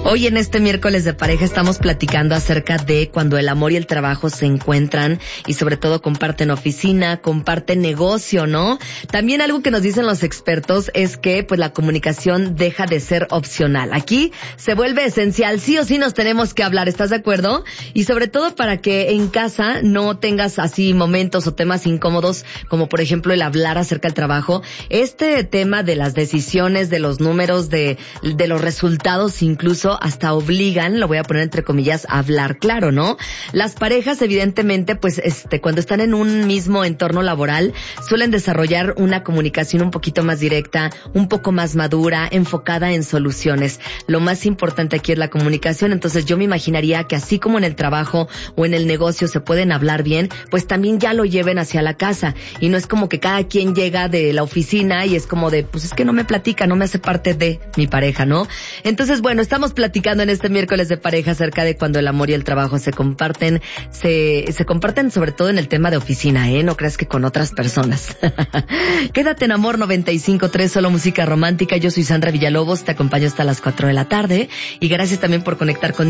Hoy en este miércoles de pareja estamos platicando acerca de cuando el amor y el trabajo se encuentran y sobre todo comparten oficina, comparten negocio, ¿no? También algo que nos dicen los expertos es que pues la comunicación deja de ser opcional. Aquí se vuelve esencial, sí o sí nos tenemos que hablar, ¿estás de acuerdo? Y sobre todo para que en casa no tengas así momentos o temas incómodos como por ejemplo el hablar acerca del trabajo. Este tema de las decisiones, de los números, de los resultados incluso hasta obligan, lo voy a poner entre comillas, a hablar claro, ¿no? Las parejas evidentemente pues cuando están en un mismo entorno laboral suelen desarrollar una comunicación un poquito más directa, un poco más madura, enfocada en soluciones. Lo más importante aquí es la comunicación, entonces yo me imaginaría que así como en el trabajo o en el negocio se pueden hablar bien, pues también ya lo lleven hacia la casa y no es como que cada quien llega de la oficina y es como de, pues es que no me platica, no me hace parte de mi pareja, ¿no? Entonces, bueno, estamos platicando en este miércoles de pareja acerca de cuando el amor y el trabajo se comparten, se comparten sobre todo en el tema de oficina, ¿eh? No creas que con otras personas. Quédate en Amor 95.3, solo música romántica. Yo soy Sandra Villalobos, te acompaño hasta las 4 de la tarde y gracias también por conectar conmigo.